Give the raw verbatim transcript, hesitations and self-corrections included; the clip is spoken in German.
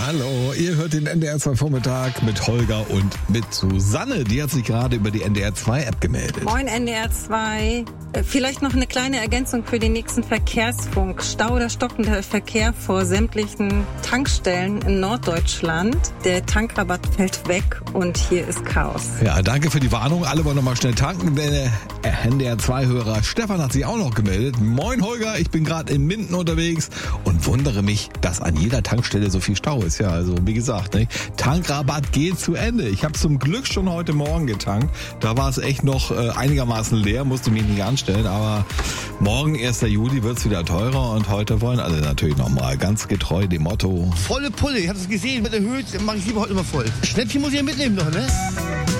Hallo, ihr hört den N D R zwei Vormittag mit Holger und mit Susanne. Die hat sich gerade über die N D R zwei App gemeldet. Moin N D R zwei. Vielleicht noch eine kleine Ergänzung für den nächsten Verkehrsfunk. Stau oder stockender Verkehr vor sämtlichen Tankstellen in Norddeutschland. Der Tankrabatt fällt weg und hier ist Chaos. Ja, danke für die Warnung. Alle wollen noch mal schnell tanken. Der N D R zwei Hörer Stefan hat sich auch noch gemeldet. Moin Holger, ich bin gerade in Minden unterwegs und wundere mich, dass an jeder Tankstelle so viel Stau ist. Ja, also wie gesagt, ne? Tankrabatt geht zu Ende. Ich habe zum Glück schon heute Morgen getankt. Da war es echt noch äh, einigermaßen leer, musste mich nicht anstellen. Aber morgen, erster Juli, wird es wieder teurer und heute wollen alle natürlich nochmal ganz getreu dem Motto. Volle Pulle, ich habe es gesehen, mit erhöht, mache ich lieber heute mal voll. Schnäppchen muss ich ja mitnehmen noch, ne?